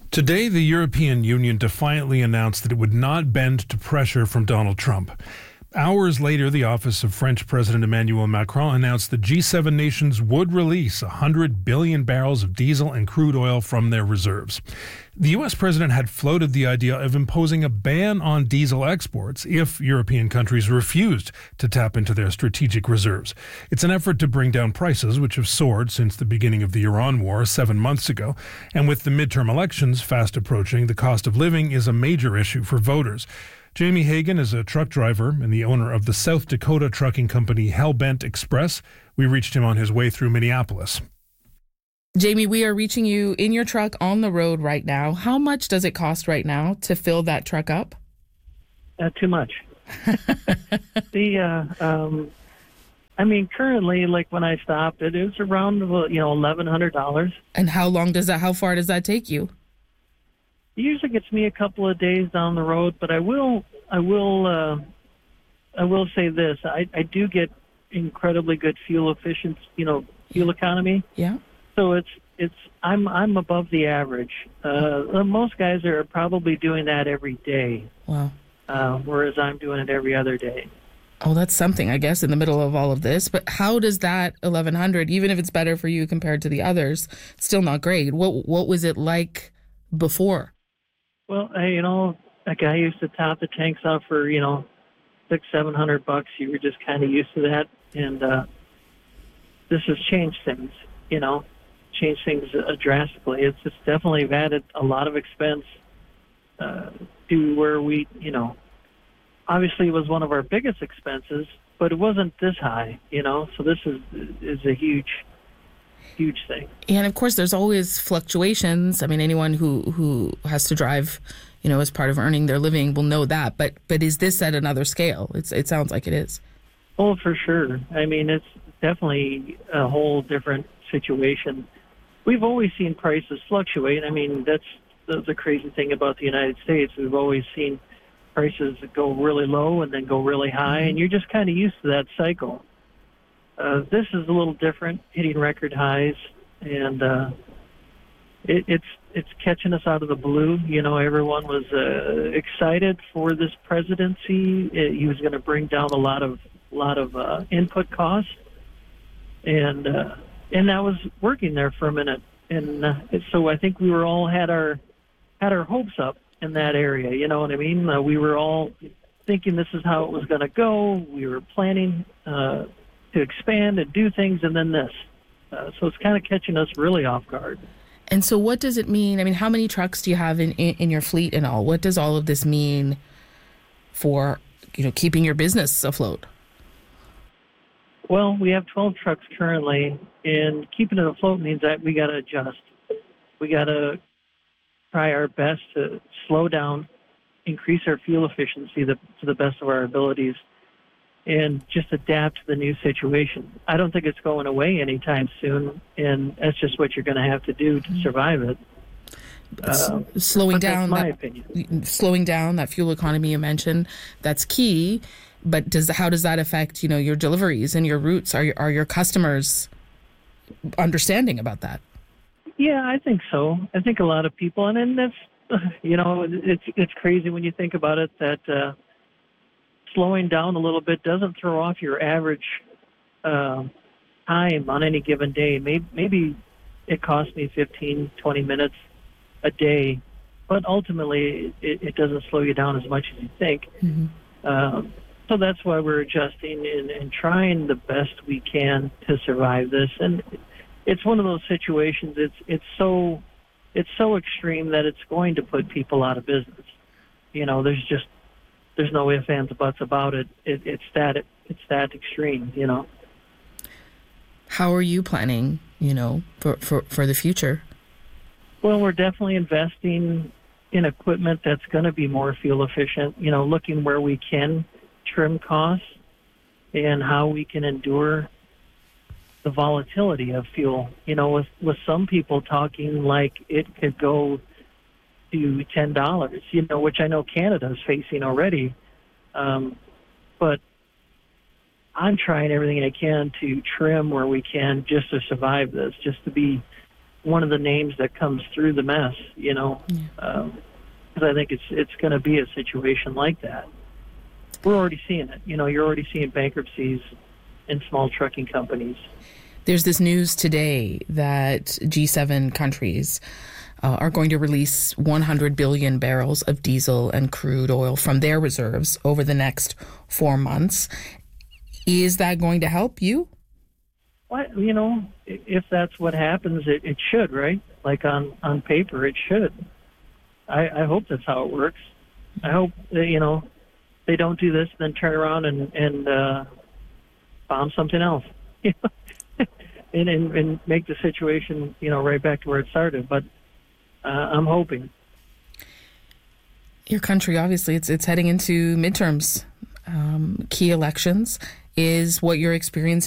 Today, the European Union defiantly announced that it would not bend to pressure from Donald Trump. Hours later, the office of French President Emmanuel Macron announced that G7 nations would release 100 billion barrels of diesel and crude oil from their reserves. The U.S. president had floated the idea of imposing a ban on diesel exports if European countries refused to tap into their strategic reserves. It's an effort to bring down prices, which have soared since the beginning of the Iran war 7 months ago. And with the midterm elections fast approaching, the cost of living is a major issue for voters. Jamie Hagan is a truck driver and the owner of the South Dakota trucking company Hellbent Express. We reached him on his way through Minneapolis. Jamie, we are reaching you in your truck on the road right now. How much does it cost right now to fill that truck up? Too much. Currently, like when I stopped, it is around $1,100. And how far does that take you? It usually gets me a couple of days down the road, but I will say this: I do get incredibly good fuel efficiency, fuel economy. Yeah. So I'm above the average. Most guys are probably doing that every day. Wow. Whereas I'm doing it every other day. Oh, that's something, I guess, in the middle of all of this. But how does that 1,100, even if it's better for you compared to the others, still not great? What was it like before? Well, a guy used to top the tanks out for $600-700. You were just kind of used to that, and this has changed things. Changed things drastically. It's just definitely added a lot of expense to where we, obviously it was one of our biggest expenses, but it wasn't this high. So this is a huge thing. And of course, there's always fluctuations. I mean, anyone who has to drive, as part of earning their living will know that. But is this at another scale? It sounds like it is. Oh, for sure. I mean, it's definitely a whole different situation. We've always seen prices fluctuate. I mean, that's the crazy thing about the United States. We've always seen prices go really low and then go really high, and you're just kind of used to that cycle. This is a little different, hitting record highs, and it's catching us out of the blue. Everyone was excited for this presidency. He was going to bring down a lot of input costs, and that was working there for a minute. And so I think we were all had our hopes up in that area. You know what I mean? We were all thinking this is how it was going to go. We were planning to expand and do things, and then this. So it's kind of catching us really off guard. And so what does it mean? I mean, how many trucks do you have in your fleet and all? What does all of this mean for, keeping your business afloat? Well, we have 12 trucks currently, and keeping it afloat means that we got to adjust. We got to try our best to slow down, increase our fuel efficiency to the best of our abilities, and just adapt to the new situation. I don't think it's going away anytime soon, and that's just what you're going to have to do to survive it. Slowing down, that's my opinion. Slowing down that fuel economy you mentioned, that's key. But how does that affect, your deliveries and your routes? Are your customers understanding about that? Yeah, I think so. I think a lot of people, and then that's, it's crazy when you think about it that slowing down a little bit doesn't throw off your average time on any given day. Maybe it costs me 15, 20 minutes a day, but ultimately it doesn't slow you down as much as you think. Mm-hmm. So that's why we're adjusting and trying the best we can to survive this. And it's one of those situations. It's so extreme that it's going to put people out of business. There's no ifs, ands, or buts about it. It's that extreme. How are you planning? For the future. Well, we're definitely investing in equipment that's going to be more fuel efficient. Looking where we can trim costs and how we can endure the volatility of fuel. With some people talking like it could go to $10, which I know Canada is facing already. But I'm trying everything I can to trim where we can just to survive this, just to be one of the names that comes through the mess, because I think it's going to be a situation like that. We're already seeing it. You're already seeing bankruptcies in small trucking companies. There's this news today that G7 countries are going to release 100 billion barrels of diesel and crude oil from their reserves over the next 4 months. Is that going to help you? Well, if that's what happens, it should, right? Like on paper, it should. I hope that's how it works. I hope that, they don't do this, then turn around and bomb something else, and make the situation, right back to where it started. But I'm hoping. Your country, obviously, it's heading into midterms, key elections. Is what you're experiencing